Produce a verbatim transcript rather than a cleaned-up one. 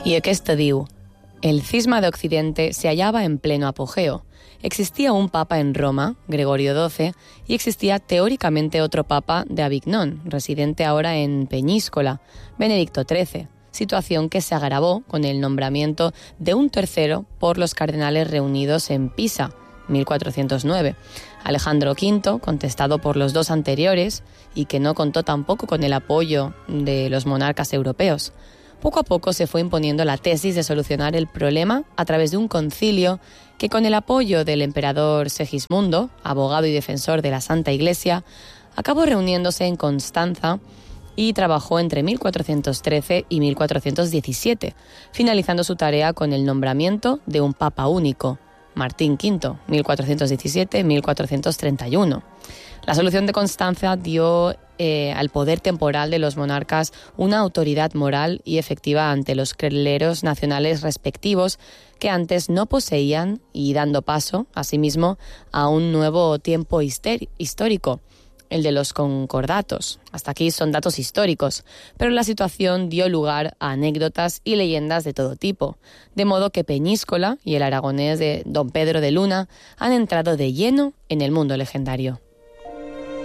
I aquesta diu: el cisma de Occidente se hallaba en pleno apogeo. Existía un papa en Roma, Gregorio doce, y existía teóricamente otro papa de Avignon, residente ahora en Peñíscola, Benedicto trece, situación que se agravó con el nombramiento de un tercero por los cardenales reunidos en Pisa, mil cuatrocientos nueve. Alejandro quinto, contestado por los dos anteriores y que no contó tampoco con el apoyo de los monarcas europeos. Poco a poco se fue imponiendo la tesis de solucionar el problema a través de un concilio que, con el apoyo del emperador Segismundo, abogado y defensor de la Santa Iglesia, acabó reuniéndose en Constanza y trabajó entre mil cuatrocientos trece y mil cuatrocientos diecisiete, finalizando su tarea con el nombramiento de un papa único, Martín quinto, mil cuatrocientos diecisiete a mil cuatrocientos treinta y uno. La solución de Constanza dio eh, al poder temporal de los monarcas una autoridad moral y efectiva ante los cleros nacionales respectivos que antes no poseían, y dando paso, asimismo, a un nuevo tiempo hister- histórico, el de los concordatos. Hasta aquí son datos históricos, pero la situación dio lugar a anécdotas y leyendas de todo tipo, de modo que Peñíscola y el aragonés de don Pedro de Luna han entrado de lleno en el mundo legendario.